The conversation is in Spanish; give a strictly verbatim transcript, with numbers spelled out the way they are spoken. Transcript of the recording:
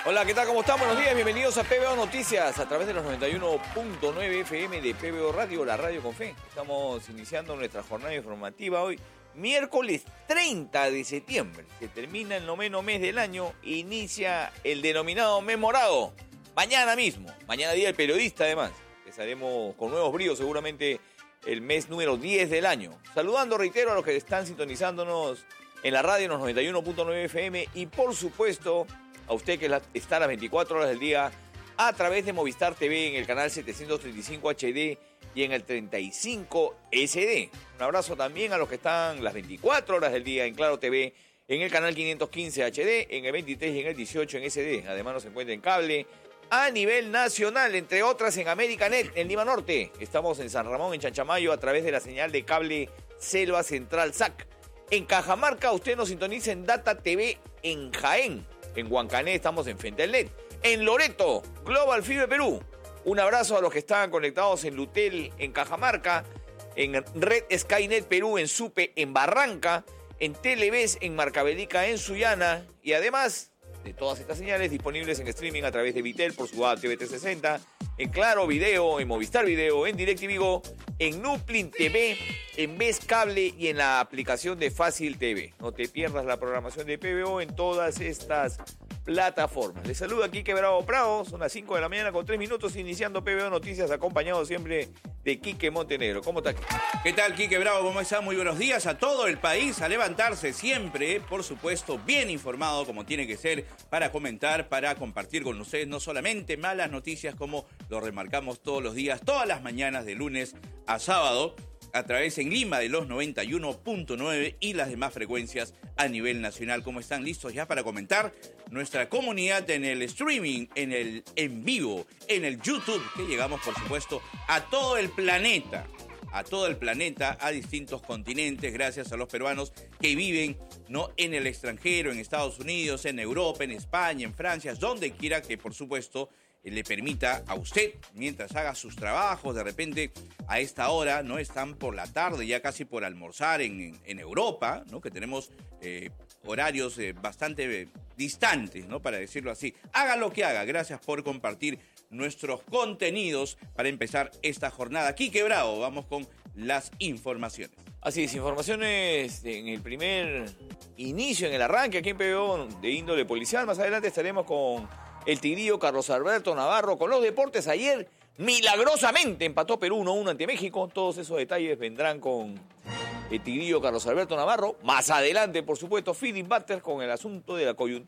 Hola, ¿qué tal? ¿Cómo están? Buenos días, bienvenidos a P B O Noticias a través de los noventa y uno punto nueve F M de P B O Radio, la radio con fe. Estamos iniciando nuestra jornada informativa hoy, miércoles treinta de septiembre. Se termina el noveno mes del año, inicia el denominado mes morado. Mañana mismo, mañana día del periodista además. Empezaremos con nuevos bríos seguramente el mes número diez del año. Saludando, reitero, a los que están sintonizándonos en la radio en los noventa y uno punto nueve F M y por supuesto a usted que está a las veinticuatro horas del día a través de Movistar T V en el canal setecientos treinta y cinco H D y en el treinta y cinco S D. Un abrazo también a los que están las veinticuatro horas del día en Claro T V en el canal quinientos quince H D, en el veintitrés y en el dieciocho en S D. Además nos encuentra en cable a nivel nacional, entre otras en Americanet, en Lima Norte. Estamos en San Ramón, en Chanchamayo, a través de la señal de cable Selva Central S A C. En Cajamarca usted nos sintoniza en Data T V en Jaén. En Huancané estamos en Fentelnet. En Loreto, Global Fibre Perú. Un abrazo a los que están conectados en Lutel, en Cajamarca. En Red Skynet Perú, en Supe, en Barranca. En Televes, en Marcavelica, en Sullana. Y además de todas estas señales disponibles en streaming a través de Vitel por su A T V trescientos sesenta. En Claro Video, en Movistar Video, en DirecTV Go, en Nuplin T V, en Ves Cable y en la aplicación de Fácil T V. No te pierdas la programación de P B O en todas estas plataformas. Les saluda Quique Bravo Prado, son las cinco de la mañana con tres minutos, iniciando P B O Noticias, acompañado siempre de Quique Montenegro. ¿Cómo está? ¿Qué tal, Quique Bravo? ¿Cómo está? Muy buenos días a todo el país, a levantarse siempre, por supuesto, bien informado como tiene que ser, para comentar, para compartir con ustedes no solamente malas noticias como lo remarcamos todos los días, todas las mañanas de lunes a sábado, a través en Lima de los noventa y uno punto nueve y las demás frecuencias a nivel nacional. ¿Cómo están? ¿Listos ya para comentar? Nuestra comunidad en el streaming, en el en vivo, en el YouTube, que llegamos, por supuesto, a todo el planeta. a todo el planeta, a distintos continentes, gracias a los peruanos que viven no en el extranjero, en Estados Unidos, en Europa, en España, en Francia, donde quiera que, por supuesto, le permita a usted, mientras haga sus trabajos, de repente a esta hora, ¿no? Están por la tarde, ya casi por almorzar en, en, en Europa, ¿no? Que tenemos eh, horarios eh, bastante eh, distantes, ¿no? Para decirlo así. Haga lo que haga, gracias por compartir nuestros contenidos para empezar esta jornada. Quique Bravo, vamos con las informaciones. Así es, informaciones en el primer inicio, en el arranque aquí en P B O de índole policial. Más adelante estaremos con el tigrillo Carlos Alberto Navarro con los deportes. Ayer milagrosamente empató Perú uno a uno ante México. Todos esos detalles vendrán con el tigrillo Carlos Alberto Navarro. Más adelante, por supuesto, Philip Butter con el asunto de la coyuntura